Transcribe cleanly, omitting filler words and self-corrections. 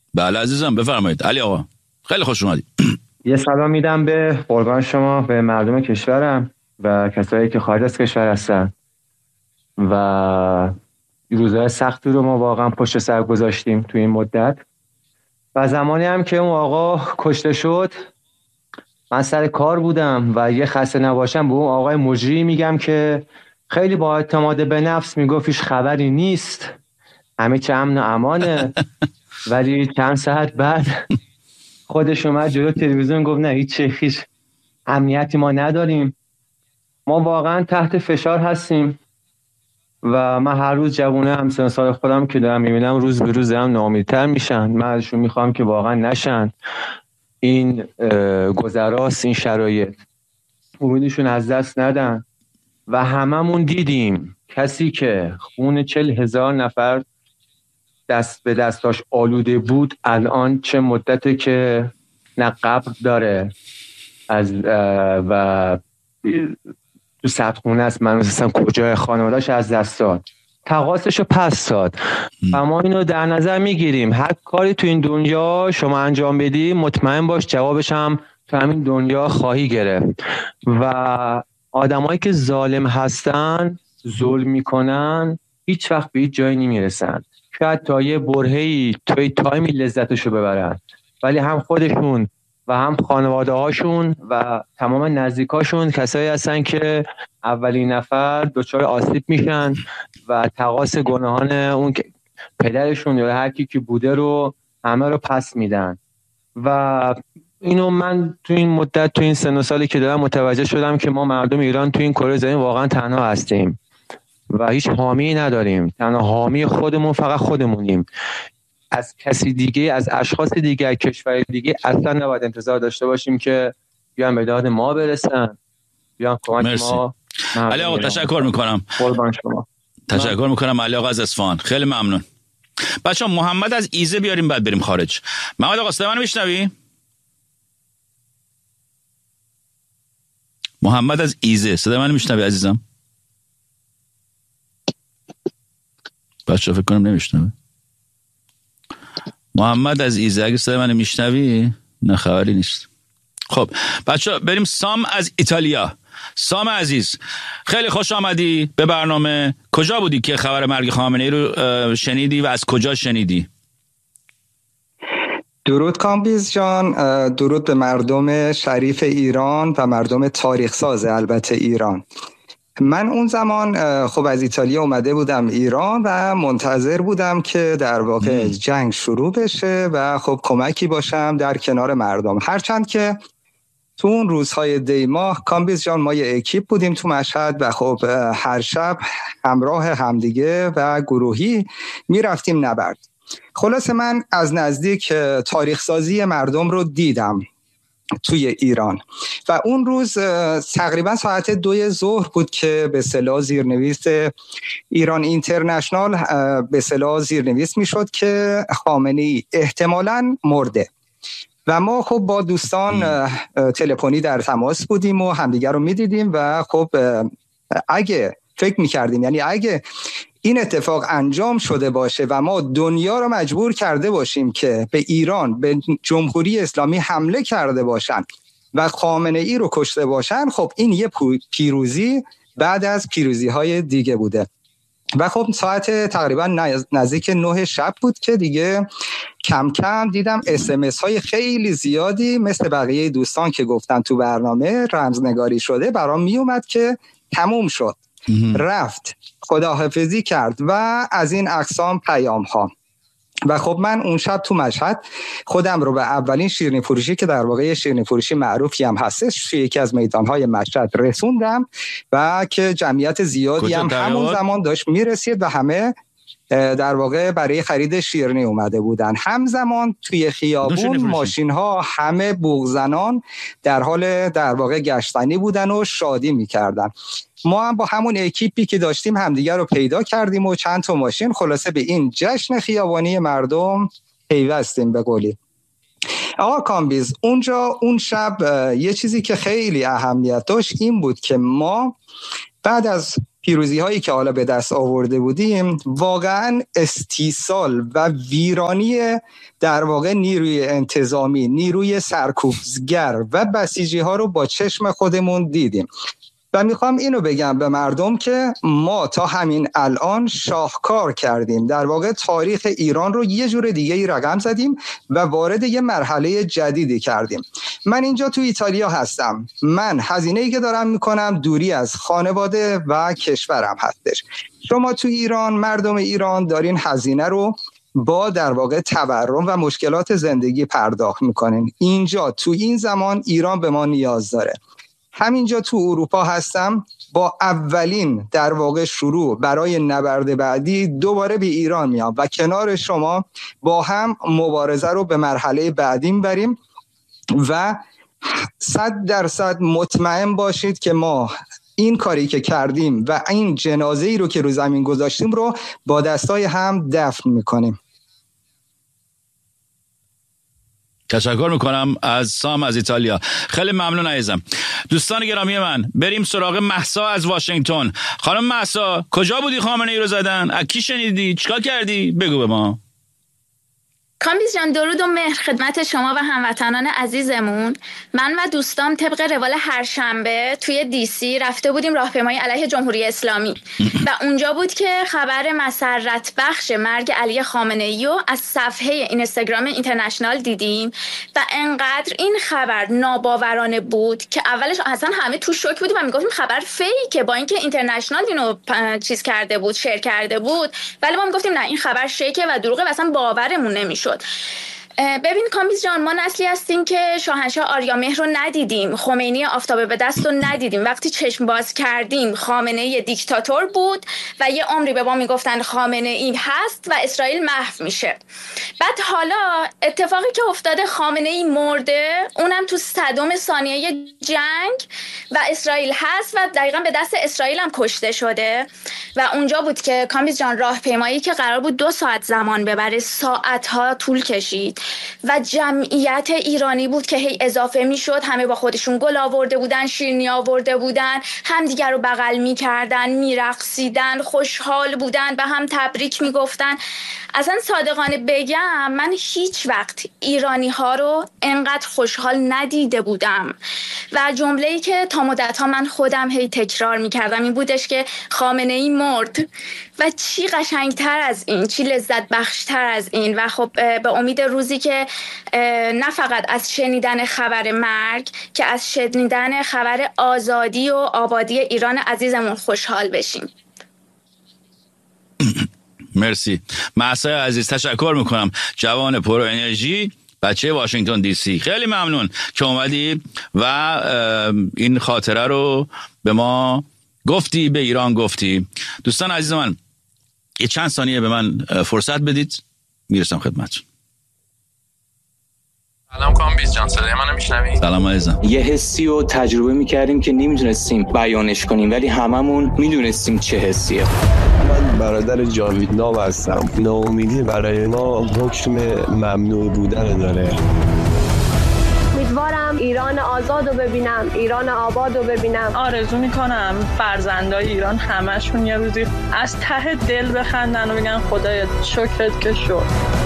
بله عزیزم بفرمایید علی آقا، خیلی خوش اومدید. یه سلام میدم به قربان شما، به مردم کشورم و کسایی که خارج از کشور هستن و روزهای سختی رو ما واقعا پشت سر گذاشتیم تو این مدت و زمانی هم که اون آقا کشته شد من سر کار بودم و یه خسته نباشم به اون آقای مجری میگم که خیلی با اعتماد به نفس میگفت هیچ خبری نیست، همه چه امن و امانه. ولی چند ساعت بعد خودش اومد جلو تلویزیون گفت نه هیچ امنیتی ما نداریم. ما واقعا تحت فشار هستیم و من هر روز جوونه همسن سال خودم که دارم میبینم روز به روز دارم ناامیدتر میشن. من ازشون میخوام که واقعا نشن، این گذراست، این شرایط، امیدشون از دست ندن. و هممون دیدیم کسی که خون 40,000 نفر دست به دستاش آلوده بود الان چه مدته که نه قبر داره از و تو سطحونه است، من مثلا کجای خانواده‌اش از دست داد، تقاصشو پس داد. و ما اینو در نظر میگیریم هر کاری تو این دنیا شما انجام بدی مطمئن باش جوابش هم تو همین دنیا خواهی گرفت. و آدمایی که ظالم هستن، ظلم میکنن، هیچ وقت به هیچ جایی نمیرسن. شاید تا یه برهه‌ای توی تایمی لذتشو ببرن، ولی هم خودشون و هم خانواده هاشون و تمام نزدیکاشون کسایی هستن که اولین نفر دچار آسیب میشن و تقاص گناهان اون پدرشون یا هر کی که بوده رو همه رو پس میدن. و اینو من تو این مدت تو این سن و سالی که دارم متوجه شدم که ما مردم ایران تو این کره زمین واقعا تنها هستیم و هیچ حامی نداریم. تنها حامی خودمون فقط خودمونیم. از کسی دیگه، از اشخاص دیگه، از کشور دیگه اصلا نباید انتظار داشته باشیم که بیان به داد ما برسن، بیان کمک ما. علی آقا تشکر میکنم. قربان شما. تشکر میکنم علی آقا از اصفهان، خیلی ممنون. بچه‌ها محمد از ایزه بیاریم بعد بریم خارج. محمد آقا صدای منو میشنوی؟ محمد از ایزه صدای منو میشنوی عزیزم؟ بچه‌ها فکر کنم نمیشنوه. محمد از ایزه اگه صدای منو میشنوی؟ نه خبری نیست. خب بچه‌ها بریم. سام از ایتالیا. سام عزیز خیلی خوش آمدی به برنامه. کجا بودی که خبر مرگ خامنه‌ای رو شنیدی و از کجا شنیدی؟ درود کامبیز جان، درود به مردم شریف ایران و مردم تاریخ ساز البته ایران. من اون زمان خب از ایتالیا اومده بودم ایران و منتظر بودم که در واقع جنگ شروع بشه و خب کمکی باشم در کنار مردم. هرچند که تو اون روزهای دی ماه کامبیز جان ما یه اکیپ بودیم تو مشهد و خب هر شب همراه همدیگه و گروهی میرفتیم نبرد. خلاص من از نزدیک تاریخ سازی مردم رو دیدم توی ایران و اون روز تقریبا ساعت 2 ظهر بود که به اصطلاح زیرنویس ایران اینترنشنال به اصطلاح زیرنویس میشد که خامنه‌ای احتمالاً مرده و ما خب با دوستان تلفنی در تماس بودیم و همدیگر رو میدیدیم و خب اگه فکر میکردیم یعنی اگه این اتفاق انجام شده باشه و ما دنیا رو مجبور کرده باشیم که به ایران، به جمهوری اسلامی حمله کرده باشن و خامنه‌ای رو کشته باشن، خب این یه پیروزی بعد از پیروزی‌های دیگه بوده. و خب ساعت تقریبا نزدیک 9 شب بود که دیگه کم کم دیدم SMS های خیلی زیادی مثل بقیه دوستان که گفتن تو برنامه رمزنگاری شده برام می اومد که تموم شد، رفت، خداحافظی کرد و از این اقسام پیام ها. و خب من اون شب تو مشهد خودم رو به اولین شیرینی فروشی که در واقع شیرینی فروشی معروفی هم هستش توی یکی از میدانهای مشهد رسوندم و که جمعیت زیادی هم همون زمان داشت میرسید و همه در واقع برای خرید شیرینی اومده بودن. همزمان توی خیابون ماشین ها همه بوقزنان در حال در واقع گشتنی بودن و شادی میکردن. ما هم با همون اکیپی که داشتیم همدیگر رو پیدا کردیم و چند تا ماشین خلاصه به این جشن خیابانی مردم پیوستیم به قولی. آقا کامبیز اونجا اون شب یه چیزی که خیلی اهمیت داشت این بود که ما بعد از پیروزی هایی که حالا به دست آورده بودیم واقعا استیصال و ویرانی در واقع نیروی انتظامی، نیروی سرکوبگر و بسیجی ها رو با چشم خودمون دیدیم. و میخوام اینو بگم به مردم که ما تا همین الان شاهکار کردیم، در واقع تاریخ ایران رو یه جور دیگه ای رقم زدیم و وارد یه مرحله جدیدی کردیم. من اینجا تو ایتالیا هستم، من هزینه‌ای که دارم میکنم دوری از خانواده و کشورم هستش. شما تو ایران، مردم ایران دارین هزینه رو با در واقع تورم و مشکلات زندگی پرداخت میکنین. اینجا تو این زمان ایران به ما نیاز داره. همینجا تو اروپا هستم، با اولین در واقع شروع برای نبرد بعدی دوباره به ایران میام و کنار شما با هم مبارزه رو به مرحله بعدی میبریم و 100% مطمئن باشید که ما این کاری که کردیم و این جنازه‌ای رو که رو زمین گذاشتیم رو با دستای هم دفن میکنیم. تشکر میکنم از سام از ایتالیا. خیلی ممنون عزیزم. دوستان گرامی من، بریم سراغ مهسا از واشنگتن. خانم مهسا، کجا بودی خامنه‌ای رو زدن؟ از کی شنیدی؟ چیکار کردی؟ بگو به ما. کامبیز جان، درود و مهر خدمت شما و هموطنان عزیزمون. من و دوستام طبق روال هر شنبه توی دی.سی رفته بودیم راهپیمایی علیه جمهوری اسلامی و اونجا بود که خبر مسرت بخش مرگ علی خامنه‌ای رو از صفحه اینستاگرام اینترنشنال دیدیم و انقدر این خبر ناباورانه بود که اولش اصلا همه تو شوک بودیم و میگفتیم خبر فیکه، با اینکه اینترنشنال اینو چیز کرده بود، شیر کرده بود، ولی ما میگفتیم نه این خبر شیکه و دروغه و اصلا باورمون نمیشد. ببین کامبیز جان، ما نسلی هستیم که شاهنشاه آریامهر رو ندیدیم، خمینی آفتابه به دست رو ندیدیم. وقتی چشم باز کردیم خامنه‌ای دیکتاتور بود و یه عمری به ما میگفتن خامنه‌ای هست و اسرائیل محو میشه. بعد حالا اتفاقی که افتاده، خامنه‌ای مرده، اونم تو 100 ثانیه جنگ و اسرائیل هست و دقیقاً به دست اسرائیل هم کشته شده. و اونجا بود که کامبیز جان راهپیمایی که قرار بود 2 ساعت زمان ببره، ساعت‌ها طول کشید و جمعیت ایرانی بود که هی اضافه میشد. همه با خودشون گل آورده بودن، شیرینی آورده بودن، همدیگر رو بغل میکردن، میرقصیدن، خوشحال بودن، به هم تبریک میگفتن. اصلا صادقانه بگم من هیچ وقت ایرانی ها رو انقدر خوشحال ندیده بودم و جمله‌ای که تا مدت‌ها من خودم هی تکرار میکردم این بودش که خامنه‌ای مرد و چی قشنگتر از این، چی لذت بخشتر از این. و خب به امید روزی که نه فقط از شنیدن خبر مرگ که از شنیدن خبر آزادی و آبادی ایران عزیزمون خوشحال بشیم. مرسی مهسا عزیز، تشکر میکنم. جوان پر انرژی، بچه واشنگتن دی سی، خیلی ممنون که اومدی و این خاطره رو به ما گفتی، به ایران گفتی. دوستان عزیز من، یه چند ثانیه به من فرصت بدید، میرسم خدمتتون. سلام کامبیز جان، صدای منو میشنوی؟ سلام عزیزم. یه حسی رو تجربه میکردیم که نمیدونستیم بیانش کنیم، ولی هممون میدونستیم چه حسیه. من برادر جاوید نام هستم. ناامیدی برای ما حکم ممنوع بودن داره. امیدوارم ایران آزاد رو ببینم، ایران آباد رو ببینم. آرزو میکنم فرزندای ایران همشون یه روزی از ته دل بخندن و بگن خدایا شکرت که شد.